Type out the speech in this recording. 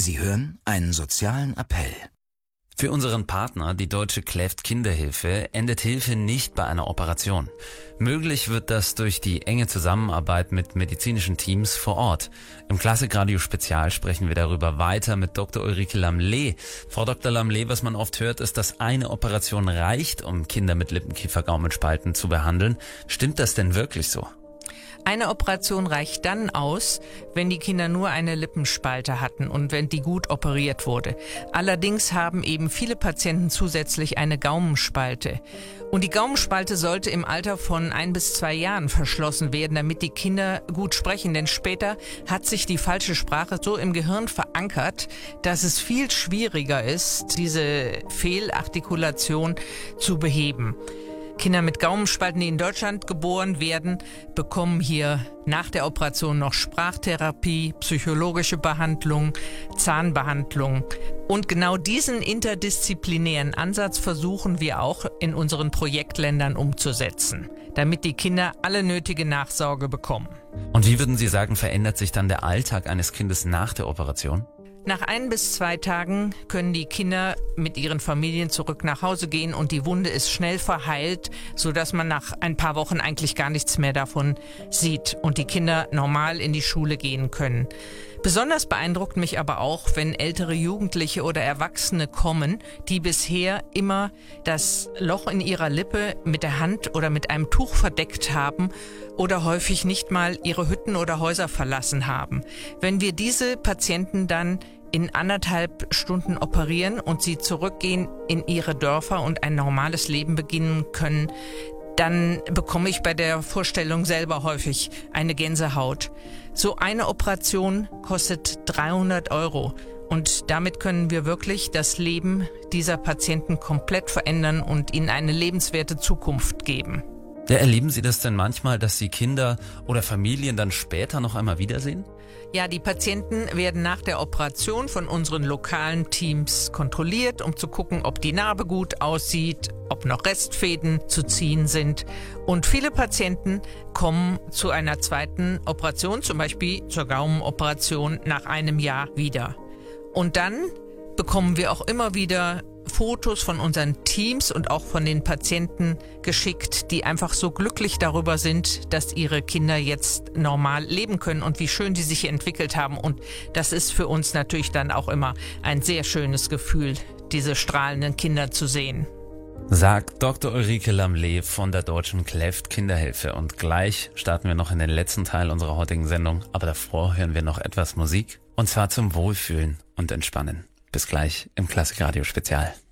Sie hören einen sozialen Appell. Für unseren Partner, die Deutsche Cleft Kinderhilfe, endet Hilfe nicht bei einer Operation. Möglich wird das durch die enge Zusammenarbeit mit medizinischen Teams vor Ort. Im Klassikradio Spezial sprechen wir darüber weiter mit Dr. Ulrike Lamle. Frau Dr. Lamle, was man oft hört, ist, dass eine Operation reicht, um Kinder mit Lippenkiefer-Gaumenspalten zu behandeln. Stimmt das denn wirklich so? Eine Operation reicht dann aus, wenn die Kinder nur eine Lippenspalte hatten und wenn die gut operiert wurde. Allerdings haben eben viele Patienten zusätzlich eine Gaumenspalte. Und die Gaumenspalte sollte im Alter von 1 bis 2 Jahren verschlossen werden, damit die Kinder gut sprechen. Denn später hat sich die falsche Sprache so im Gehirn verankert, dass es viel schwieriger ist, diese Fehlartikulation zu beheben. Kinder mit Gaumenspalten, die in Deutschland geboren werden, bekommen hier nach der Operation noch Sprachtherapie, psychologische Behandlung, Zahnbehandlung. Und genau diesen interdisziplinären Ansatz versuchen wir auch in unseren Projektländern umzusetzen, damit die Kinder alle nötige Nachsorge bekommen. Und wie würden Sie sagen, verändert sich dann der Alltag eines Kindes nach der Operation? Nach 1 bis 2 Tagen können die Kinder mit ihren Familien zurück nach Hause gehen und die Wunde ist schnell verheilt, sodass man nach ein paar Wochen eigentlich gar nichts mehr davon sieht und die Kinder normal in die Schule gehen können. Besonders beeindruckt mich aber auch, wenn ältere Jugendliche oder Erwachsene kommen, die bisher immer das Loch in ihrer Lippe mit der Hand oder mit einem Tuch verdeckt haben oder häufig nicht mal ihre Hütten oder Häuser verlassen haben. Wenn wir diese Patienten dann in 1,5 Stunden operieren und sie zurückgehen in ihre Dörfer und ein normales Leben beginnen können, dann bekomme ich bei der Vorstellung selber häufig eine Gänsehaut. So eine Operation kostet 300 € und damit können wir wirklich das Leben dieser Patienten komplett verändern und ihnen eine lebenswerte Zukunft geben. Ja, erleben Sie das denn manchmal, dass Sie Kinder oder Familien dann später noch einmal wiedersehen? Ja, die Patienten werden nach der Operation von unseren lokalen Teams kontrolliert, um zu gucken, ob die Narbe gut aussieht, ob noch Restfäden zu ziehen sind. Und viele Patienten kommen zu einer zweiten Operation, zum Beispiel zur Gaumenoperation, nach 1 Jahr wieder. Und dann bekommen wir auch immer wieder Fotos von unseren Teams und auch von den Patienten geschickt, die einfach so glücklich darüber sind, dass ihre Kinder jetzt normal leben können und wie schön die sich entwickelt haben. Und das ist für uns natürlich dann auch immer ein sehr schönes Gefühl, diese strahlenden Kinder zu sehen. Sagt Dr. Ulrike Lamle von der Deutschen Cleft Kinderhilfe. Und gleich starten wir noch in den letzten Teil unserer heutigen Sendung. Aber davor hören wir noch etwas Musik. Und zwar zum Wohlfühlen und Entspannen. Bis gleich im Klassikradio Spezial.